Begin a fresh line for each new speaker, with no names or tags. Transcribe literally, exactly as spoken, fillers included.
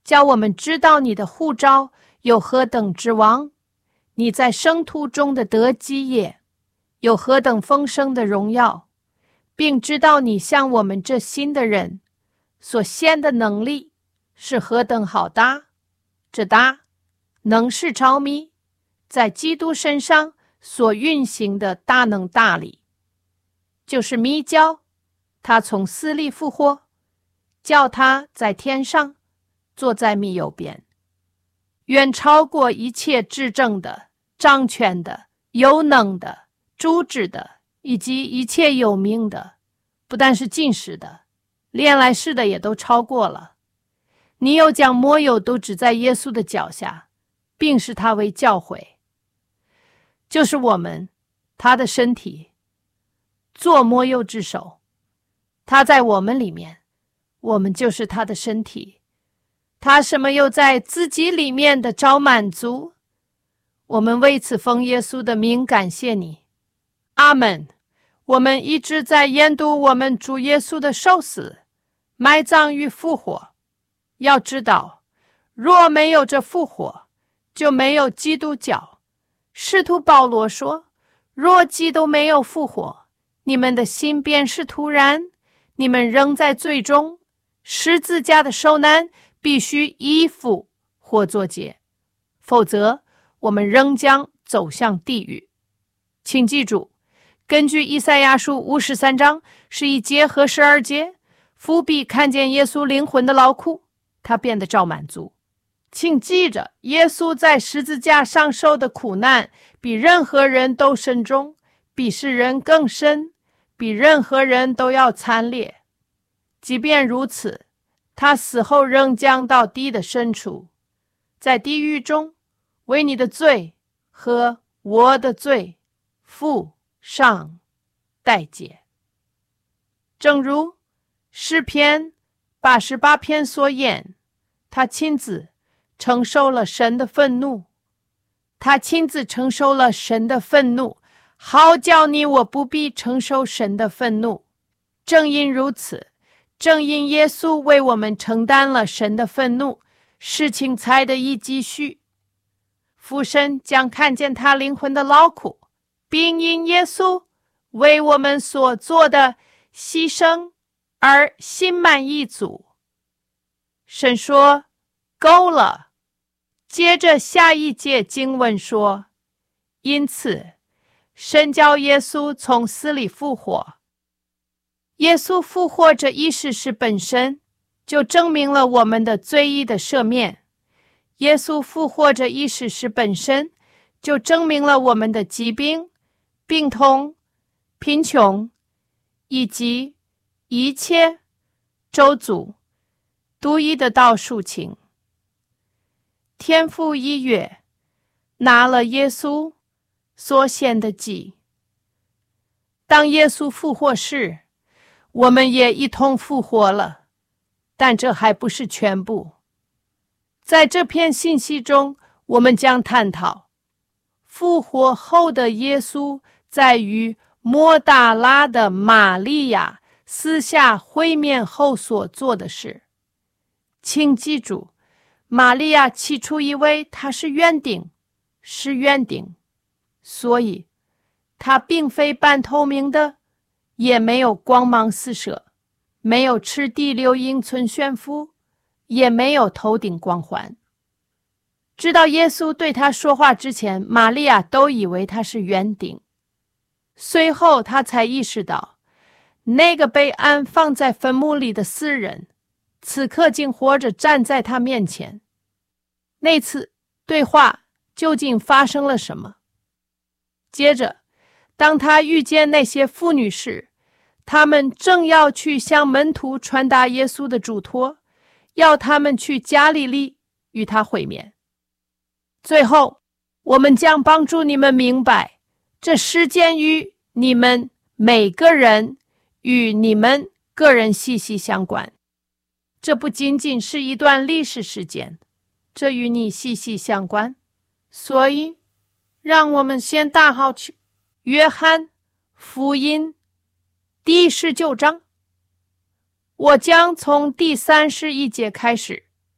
叫我们知道你的呼召有何等之王，你在生途中的得基业有何等丰盛的荣耀，并知道你向我们这新的人所献的能力是何等好大，这大能是着迷在基督身上所运行的大能大力，就是迷叫他从死里复活，叫他在天上坐在密右边，远超过一切执政的、掌权的、有能的、主治的，以及一切有名的，不但是近世的，连来世的也都超过了。你又将抹油都指在耶稣的脚下，并使他为教诲，就是我们他的身体，做抹油之手。他在我们里面，我们就是他的身体。他什么又在自己里面的找满足，我们为此奉耶稣的名感谢你。阿们。我们一直在研读我们主耶稣的受死、埋葬与复活。要知道，若没有这复活，就没有基督教。使徒保罗说，若基督没有复活，你们的心便是徒然，你们仍在罪中。十字架的受难必须依附或作结，否则我们仍将走向地狱。请记住，根据以赛亚书五十三章十一节和十二节，父必看见耶稣灵魂的劳苦，他变得照满足。请记着，耶稣在十字架上受的苦难比任何人都深重，比世人更深，比任何人都要惨烈。即便如此，他死后仍将到地的深处，在地狱中为你的罪和我的罪付上代价。正如诗篇八十八篇所言，他亲自承受了神的愤怒，他亲自承受了神的愤怒，好叫你我不必承受神的愤怒。正因如此，正因耶稣为我们承担了神的愤怒，事情才得以继续。父神将看见他灵魂的劳苦，并因耶稣为我们所做的牺牲而心满意足。神说，够了。接着下一节经文说，因此神叫耶稣从死里复活。耶稣复活这一事实本身就证明了我们的罪意的赦免。耶稣复活这一事实本身就证明了我们的疾病、病痛、贫穷以及一切咒诅都已得到赎清。天父一约拿了耶稣所献的祭，当耶稣复活时，我们也一同复活了。但这还不是全部。在这篇信息中，我们将探讨复活后的耶稣在与抹大拉的玛利亚私下会面后所做的事。请记住，玛利亚起初以为他是园丁，是园丁，所以他并非半透明的，也没有光芒四射，没有赤地流英寸炫富，也没有头顶光环。直到耶稣对他说话之前，玛利亚都以为他是园丁。随后他才意识到，那个被安放在坟墓里的死人此刻竟活着站在他面前。那次对话究竟发生了什么？接着当他遇见那些妇女时，他们正要去向门徒传达耶稣的嘱托，要他们去加利利与他会面。最后我们将帮助你们明白，这事件与你们每个人与你们个人息息相关。这不仅仅是一段历史事件，这与你息息相关。所以让我们先大好去约翰福音第十九章，我将从第三十一节开始